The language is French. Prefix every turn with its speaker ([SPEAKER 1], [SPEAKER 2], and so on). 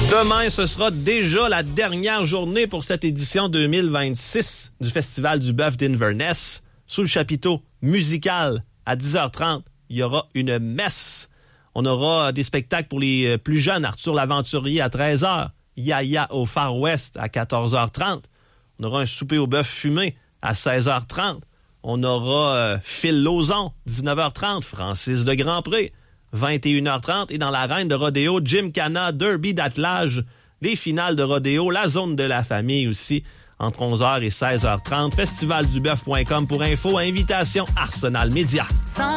[SPEAKER 1] Demain, ce sera déjà la dernière journée pour cette édition 2026 du Festival du Bœuf d'Inverness. Sous le chapiteau musical, à 10h30, il y aura une messe. On aura des spectacles pour les plus jeunes. Arthur l'Aventurier à 13h. Yaya au Far West à 14h30. On aura un souper au bœuf fumé à 16h30. On aura Phil Lauzon, 19h30. Francis de Grandpré, 21h30. Et dans l'arène de rodéo, Gymkhana, Derby d'attelage, les finales de rodéo, la zone de la famille aussi, entre 11h et 16h30. Festivalduboeuf.com pour info. Invitation Arsenal Média.